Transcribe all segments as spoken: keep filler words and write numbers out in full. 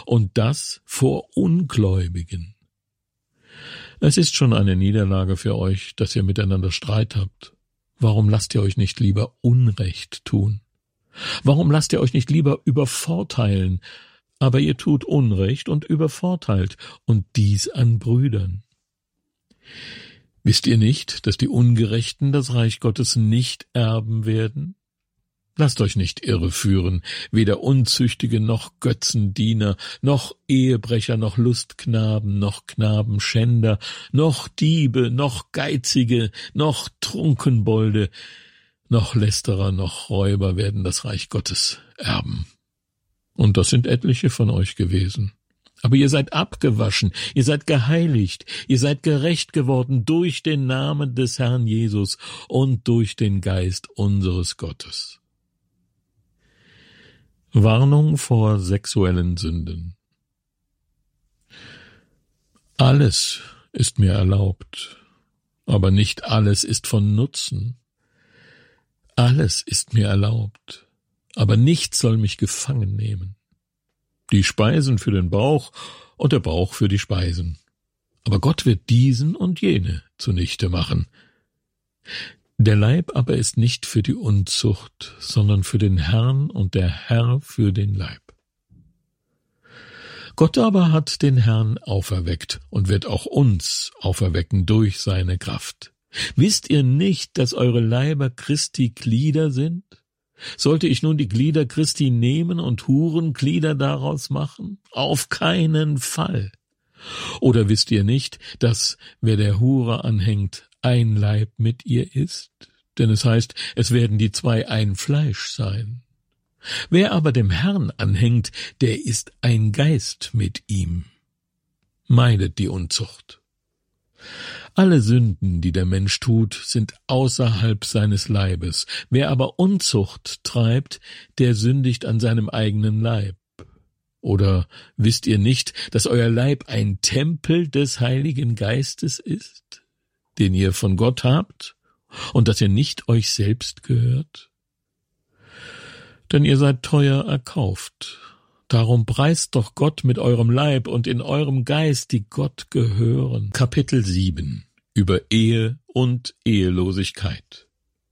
und das vor Ungläubigen. Es ist schon eine Niederlage für euch, dass ihr miteinander Streit habt. Warum lasst ihr euch nicht lieber Unrecht tun? Warum lasst ihr euch nicht lieber übervorteilen? Aber ihr tut Unrecht und übervorteilt, und dies an Brüdern. Wisst ihr nicht, dass die Ungerechten das Reich Gottes nicht erben werden? Lasst euch nicht irreführen, weder Unzüchtige noch Götzendiener, noch Ehebrecher, noch Lustknaben, noch Knabenschänder, noch Diebe, noch Geizige, noch Trunkenbolde, noch Lästerer, noch Räuber werden das Reich Gottes erben. Und das sind etliche von euch gewesen. Aber ihr seid abgewaschen, ihr seid geheiligt, ihr seid gerecht geworden durch den Namen des Herrn Jesus und durch den Geist unseres Gottes. Warnung vor sexuellen Sünden. Alles ist mir erlaubt, aber nicht alles ist von Nutzen. Alles ist mir erlaubt, aber nichts soll mich gefangen nehmen. Die Speisen für den Bauch und der Bauch für die Speisen. Aber Gott wird diesen und jene zunichte machen. Der Leib aber ist nicht für die Unzucht, sondern für den Herrn und der Herr für den Leib. Gott aber hat den Herrn auferweckt und wird auch uns auferwecken durch seine Kraft. Wisst ihr nicht, dass eure Leiber Christi Glieder sind? Sollte ich nun die Glieder Christi nehmen und Hurenglieder daraus machen? Auf keinen Fall. Oder wisst ihr nicht, dass, wer der Hure anhängt, ein Leib mit ihr ist? Denn es heißt, es werden die zwei ein Fleisch sein. Wer aber dem Herrn anhängt, der ist ein Geist mit ihm. Meidet die Unzucht. Alle Sünden, die der Mensch tut, sind außerhalb seines Leibes. Wer aber Unzucht treibt, der sündigt an seinem eigenen Leib. Oder wisst ihr nicht, dass euer Leib ein Tempel des Heiligen Geistes ist, den ihr von Gott habt, und dass ihr nicht euch selbst gehört? Denn ihr seid teuer erkauft. Darum preist doch Gott mit eurem Leib und in eurem Geist, die Gott gehören. Kapitel sieben über Ehe und Ehelosigkeit.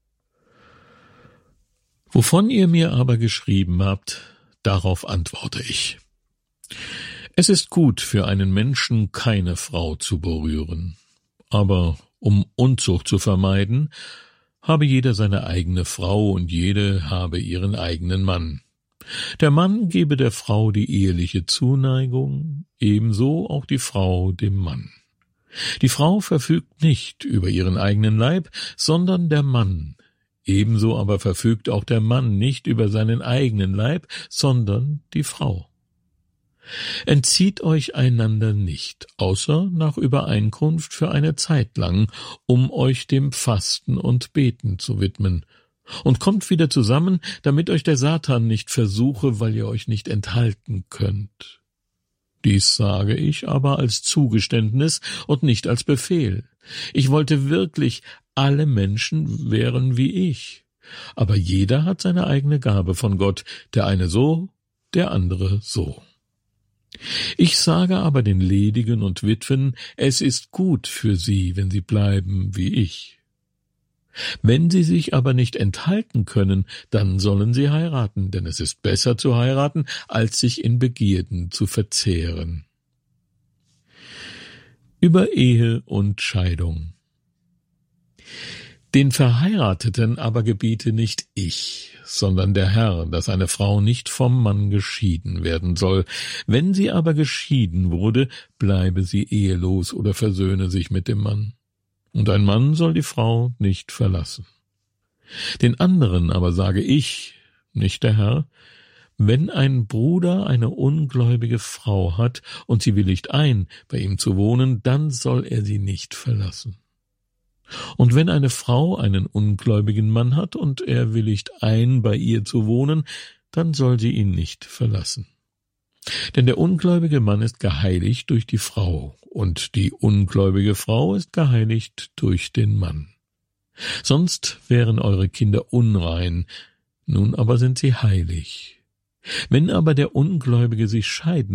Wovon ihr mir aber geschrieben habt, darauf antworte ich. Es ist gut für einen Menschen, keine Frau zu berühren. Aber um Unzucht zu vermeiden, habe jeder seine eigene Frau und jede habe ihren eigenen Mann. Der Mann gebe der Frau die eheliche Zuneigung, ebenso auch die Frau dem Mann. Die Frau verfügt nicht über ihren eigenen Leib, sondern der Mann. Ebenso aber verfügt auch der Mann nicht über seinen eigenen Leib, sondern die Frau. Entzieht euch einander nicht, außer nach Übereinkunft für eine Zeit lang, um euch dem Fasten und Beten zu widmen, und kommt wieder zusammen, damit euch der Satan nicht versuche, weil ihr euch nicht enthalten könnt. Dies sage ich aber als Zugeständnis und nicht als Befehl. Ich wollte wirklich, alle Menschen wären wie ich. Aber jeder hat seine eigene Gabe von Gott, der eine so, der andere so. Ich sage aber den Ledigen und Witwen, es ist gut für sie, wenn sie bleiben wie ich. Wenn sie sich aber nicht enthalten können, dann sollen sie heiraten, denn es ist besser zu heiraten, als sich in Begierden zu verzehren. Über Ehe und Scheidung. Den Verheirateten aber gebiete nicht ich, sondern der Herr, dass eine Frau nicht vom Mann geschieden werden soll. Wenn sie aber geschieden wurde, bleibe sie ehelos oder versöhne sich mit dem Mann. Und ein Mann soll die Frau nicht verlassen. Den anderen aber sage ich, nicht der Herr, wenn ein Bruder eine ungläubige Frau hat und sie willigt ein, bei ihm zu wohnen, dann soll er sie nicht verlassen. Und wenn eine Frau einen ungläubigen Mann hat und er willigt ein, bei ihr zu wohnen, dann soll sie ihn nicht verlassen. Denn der ungläubige Mann ist geheiligt durch die Frau, und die ungläubige Frau ist geheiligt durch den Mann. Sonst wären eure Kinder unrein, nun aber sind sie heilig. Wenn aber der Ungläubige sich scheiden